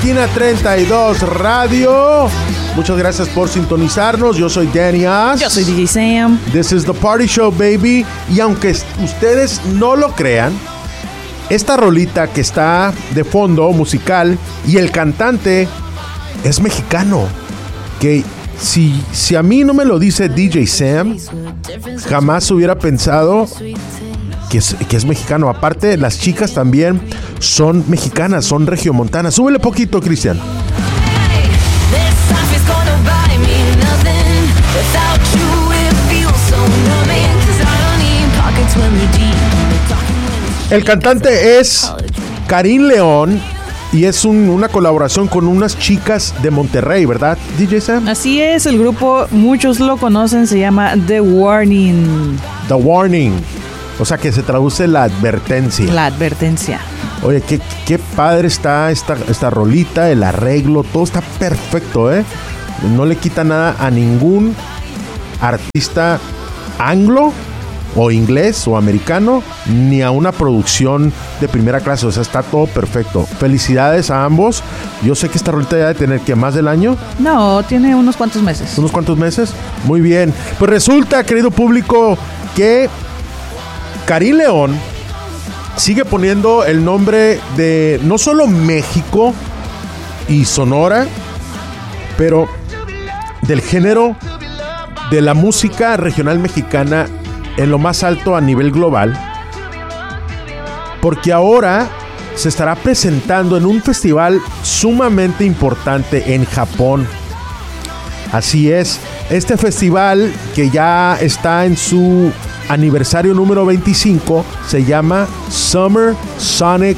Esquina 32 Radio. Muchas gracias por sintonizarnos. Yo soy Danny Oz. Yo soy DJ Sam. This is the Party Show, baby. Y aunque ustedes no lo crean, esta rolita que está de fondo musical y el cantante es mexicano. Que si a mí no me lo dice DJ Sam, jamás hubiera pensado que es mexicano. Aparte, las chicas también son mexicanas, son regiomontanas. Súbele poquito, Cristian. El cantante es Karim León y es una colaboración con unas chicas de Monterrey, ¿verdad, DJ Sam? Así es, el grupo, muchos lo conocen, se llama The Warning. The Warning, o sea que se traduce la advertencia. La advertencia. Oye, qué padre está esta rolita, el arreglo, todo está perfecto, ¿eh? No le quita nada a ningún artista anglo o inglés o americano, ni a una producción de primera clase. O sea, está todo perfecto. Felicidades a ambos. Yo sé que esta rolita ya debe tener, ¿qué, más del año? No, tiene unos cuantos meses. ¿Unos cuantos meses? Muy bien. Pues resulta, querido público, que Karim León sigue poniendo el nombre de no solo México y Sonora, pero del género de la música regional mexicana en lo más alto a nivel global, porque ahora se estará presentando en un festival sumamente importante en Japón. Así es, este festival, que ya está en su aniversario número 25, se llama Summer Sonic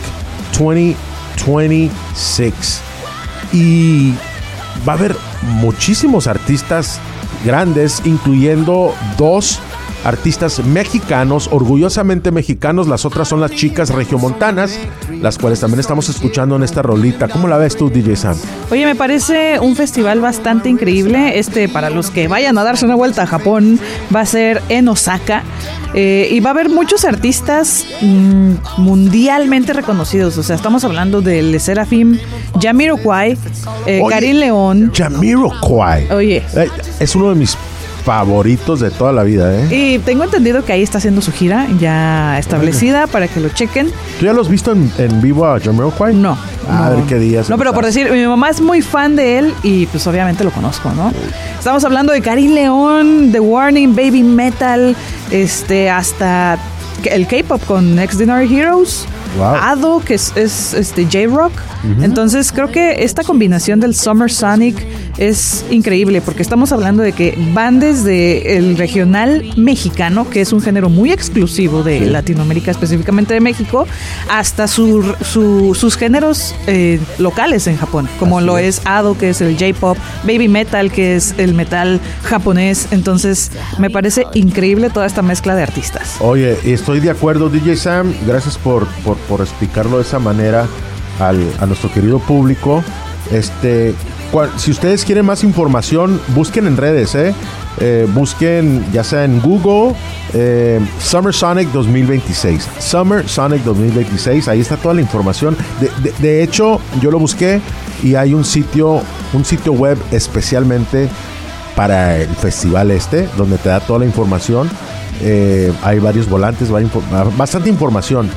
2026 y va a haber muchísimos artistas grandes, incluyendo dos artistas mexicanos, orgullosamente mexicanos. Las otras son las chicas regiomontanas, las cuales también estamos escuchando en esta rolita. ¿Cómo la ves tú, DJ Sam? Oye, me parece un festival bastante increíble. Para los que vayan a darse una vuelta a Japón, va a ser en Osaka. Y va a haber muchos artistas mundialmente reconocidos. O sea, estamos hablando de Le Sserafim, Jamiroquai, Karim León. Jamiroquai. Oye. Es uno de mis favoritos de toda la vida, ¿eh? Y tengo entendido que ahí está haciendo su gira ya establecida para que lo chequen. ¿Tú ya lo has visto en vivo a Jamiroquai? No. A ver qué días. No, pero por decir, mi mamá es muy fan de él y pues obviamente lo conozco, ¿no? Estamos hablando de Karim León, The Warning, Baby Metal, hasta el K-pop con Next Ordinary Heroes. Wow. Ado, que es J-Rock. Uh-huh. Entonces creo que esta combinación del Summer Sonic es increíble, porque estamos hablando de que van desde el regional mexicano, que es un género muy exclusivo de Latinoamérica, específicamente de México, hasta sus géneros locales en Japón, como así lo es Ado, que es el J-pop, Baby Metal, que es el metal japonés. Entonces me parece increíble toda esta mezcla de artistas. Oye, estoy de acuerdo, DJ Sam, gracias por explicarlo de esa manera a nuestro querido público. Si ustedes quieren más información, busquen en redes, busquen ya sea en Google Summer Sonic 2026. Summer Sonic 2026, ahí está toda la información. De hecho, yo lo busqué y hay un sitio web especialmente para el festival donde te da toda la información. Hay varios volantes, bastante información.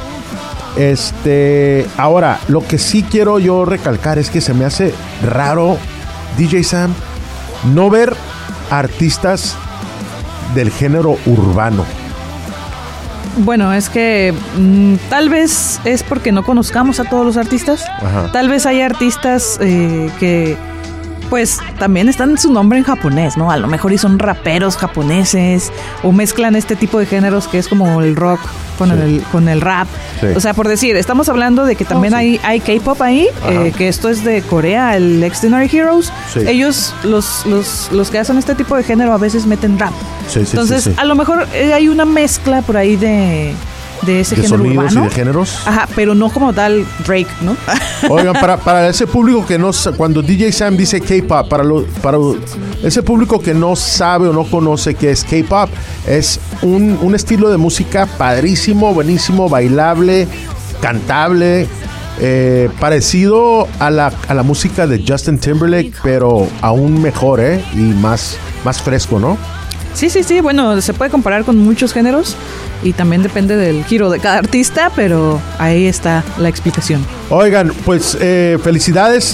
Ahora, lo que sí quiero yo recalcar es que se me hace raro, DJ Sam, no ver artistas del género urbano. Bueno, es que tal vez es porque no conozcamos a todos los artistas. Ajá. Tal vez hay artistas que pues también están en su nombre en japonés, ¿no? A lo mejor y son raperos japoneses o mezclan este tipo de géneros que es como el rock con el rap. Sí. O sea, por decir, estamos hablando de que también hay K-pop ahí, que esto es de Corea, el Next Ordinary Heroes. Sí. Ellos, los que hacen este tipo de género, a veces meten rap. Sí, entonces, a lo mejor hay una mezcla por ahí de ese de género sonidos urbano. Y de géneros. Ajá, pero no como tal Drake, ¿no? Oigan, para ese público que no, cuando DJ Sam dice K-pop, para ese público que no sabe o no conoce qué es K-pop, es un estilo de música padrísimo, buenísimo, bailable, cantable, parecido a la música de Justin Timberlake, pero aún mejor, y más fresco, ¿no? Sí, bueno, se puede comparar con muchos géneros y también depende del giro de cada artista, pero ahí está la explicación. Oigan, pues felicidades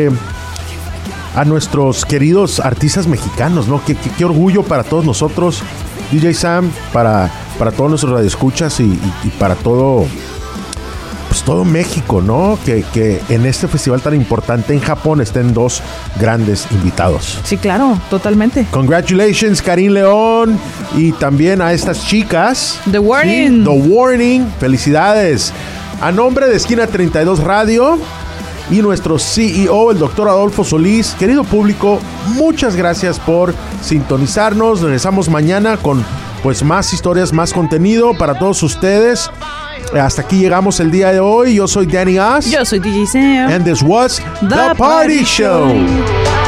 a nuestros queridos artistas mexicanos, ¿no? Qué orgullo para todos nosotros, DJ Sam, para todos nuestros radioescuchas y para todo, pues todo México, ¿no? Que en este festival tan importante en Japón estén dos grandes invitados. Sí, claro, totalmente. Congratulations, Karim León, y también a estas chicas. The Warning. Sí, The Warning. Felicidades. A nombre de Esquina 32 Radio y nuestro CEO, el doctor Adolfo Solís, querido público, muchas gracias por sintonizarnos. Regresamos mañana con pues más historias, más contenido para todos ustedes. Hasta aquí llegamos el día de hoy. Yo soy Danny Oz. Yo soy DJ Sam. And this was The Party Show.